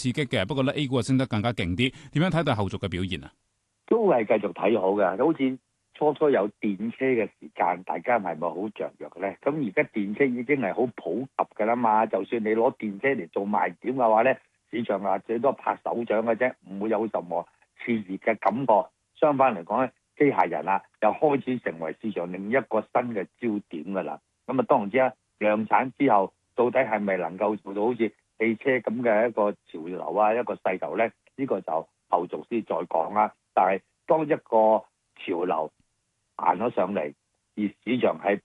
刺激嘅，不過咧 A 股啊升得更加勁啲。點樣睇到後續嘅表現啊？ 都係繼續睇好嘅，好似初有電車嘅時間，大家係咪好雀躍嘅咧？咁而家電車已經係好普及㗎啦嘛，就算你攞電車嚟做賣點嘅話咧，市場啊最多拍手掌嘅啫，唔會有任何熾熱嘅感覺。相反嚟講咧，機械人啊又開始成為市場另一個新嘅焦點㗎啦。咁啊當然之啦，量產之後到底係咪能夠做到好似汽車咁嘅一個潮流啊，一個勢頭咧？呢個就後續先再講啦。但係當一個潮流行咗上嚟，而市場係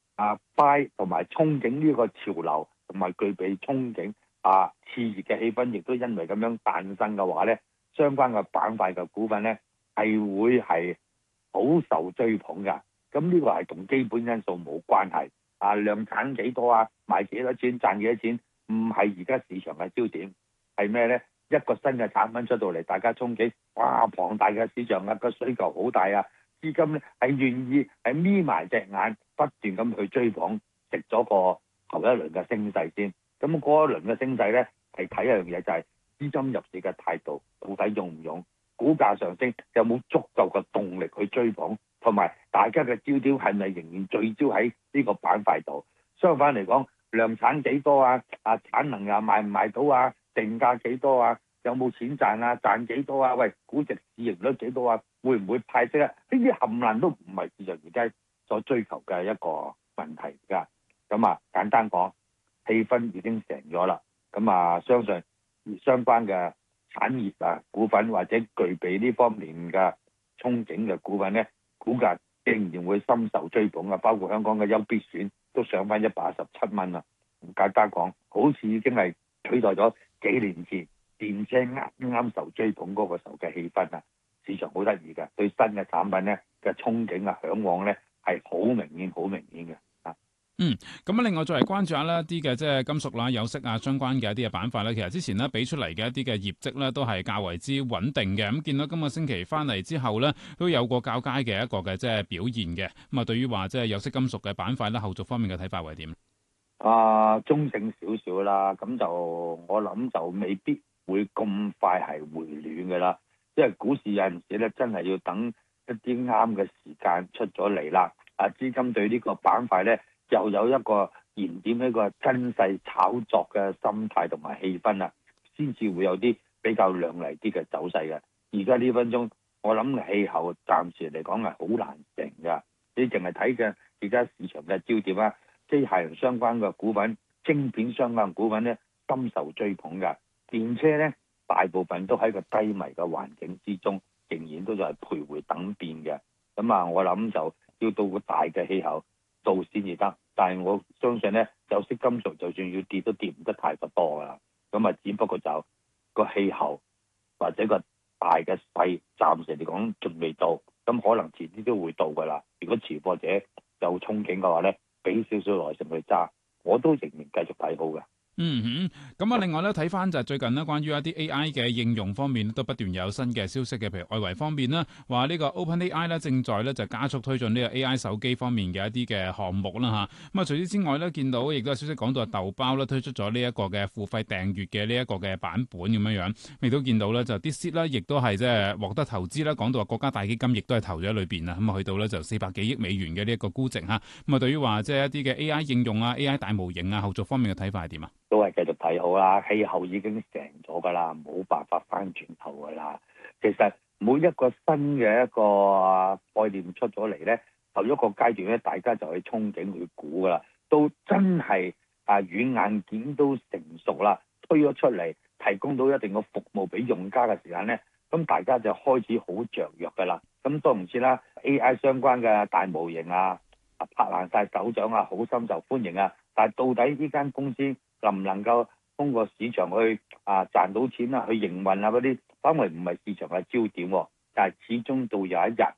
buy 同埋憧憬呢個潮流，同埋具備憧憬熾熱嘅氣氛，亦都因為咁樣誕生嘅話咧，相關嘅板塊嘅股份咧係會係好受追捧㗎。咁呢個係同基本因素冇關係。量產幾多啊，賣幾多錢，賺幾多錢，唔係而家市場嘅焦點，係咩咧？一個新嘅產品出到嚟，大家憧憬，哇！龐大嘅市場個需求好大啊，資金咧係願意係眯埋隻眼，不斷咁去追捧，食咗個頭一輪嘅升勢先。咁嗰一輪嘅升勢咧，係睇一樣嘢，就係資金入市嘅態度，到底勇唔勇？股價上升有冇足夠嘅動力去追捧？同埋大家嘅焦點係咪仍然聚焦喺呢個板塊度？相反嚟講，量產幾多啊？產能又賣唔賣到啊？定價幾多啊？有冇錢賺啊？賺幾多啊？喂，估值市盈率幾多啊？會唔會派息啊？呢啲冚唪唥都唔係市場而家所追求嘅一個問題㗎。咁簡單講，氣氛已經成咗啦。相信相關嘅產業股份或者具備呢方面嘅憧憬嘅股份咧，股價仍然會深受追捧啊！包括香港嘅優必選都上翻117蚊啦。簡單講，好似已經係取代咗幾年前電車啱啱受追捧嗰個時候嘅氣氛啊！市場好得意嘅，對新嘅產品咧嘅憧憬嚮往咧係好明顯、好明顯嘅。 咁另外再嚟關注下呢一啲嘅即係金屬啦、有色相關嘅一啲嘅板塊咧，其實之前咧俾出嚟嘅一啲嘅業績咧都係較為之穩定嘅。咁見到今個星期翻嚟之後咧，都有個較佳嘅一個嘅即係表現嘅。對於話即係有色金屬嘅板塊咧，後續方面嘅睇法會點？ 中性少少啦，咁就我諗就未必會咁快係回暖嘅啦，因為股市有陣時咧真係要等一啲啱嘅時間出咗嚟啦。資金對呢個板塊咧又有一個燃點一個真勢炒作嘅心態同埋氣氛先至會有啲比較亮麗啲嘅走勢嘅。而家呢分鐘，我諗氣候暫時嚟講係好難成㗎。你淨係睇嘅而家市場嘅焦點機械人相關嘅股份、晶片相關嘅股份咧，深受追捧㗎。電車咧，大部分都喺個低迷嘅環境之中，仍然都係徘徊等變嘅。我諗就要到個大嘅氣候到先至得。但係我相信咧，有色金屬就算要跌都跌唔得太過多㗎啦。只不過就個氣候或者個大嘅勢，暫時嚟講仲未到，咁可能遲啲都會到㗎啦。如果持貨者有憧憬嘅話咧，俾少少耐性去揸，我都仍然繼續睇好嘅。 另外咧睇翻就係最近呢，關於一啲 AI 嘅應用方面都不斷有新嘅消息嘅，譬如外圍方面啦，話呢個 OpenAI 咧正在咧就加速推進呢個 AI 手機方面嘅一啲嘅項目啦嚇。除此之外咧，見到亦都有消息講到豆包咧推出咗呢一個嘅付費訂閱嘅呢一個嘅版本咁樣，亦都見到咧就啲 seed 咧亦都係即係獲得投資啦。講到話國家大基金亦都係投咗喺裏邊啦，去到咧就400幾億美元嘅呢一個估值嚇。對於話即係一啲嘅 AI 應用AI 大模型後續方面嘅睇法係點啊？ 都係繼續睇好啦，氣候已經成咗㗎啦，冇辦法翻轉頭㗎啦。其實每一個新嘅一個概念出咗嚟咧，頭一個階段咧，大家就去憧憬去估㗎啦。到真係軟硬件都成熟啦，推咗出嚟，提供到一定嘅服務俾用家嘅時間咧，咁大家就開始好雀躍㗎啦。咁都唔知啦 ，AI 相關嘅大模型拍爛晒手掌好深受歡迎啊！但係到底呢間公司能唔能夠通過市場去賺到錢去營運嗰啲，反為唔係市場嘅焦點。但係始終到有一日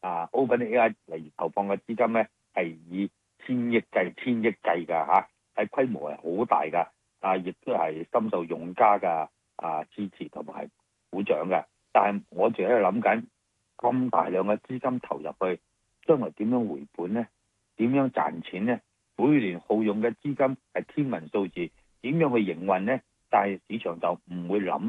OpenAI 嚟投放嘅資金咧係以千億計㗎嚇，係規模係好大㗎，亦都係深受用家嘅支持同埋鼓掌嘅。但係我仲喺度諗緊，咁大量嘅資金投入去，將來點樣回本咧？點樣賺錢咧？每年耗用嘅資金係天文數字，點樣去營運呢？但係市場就唔會諗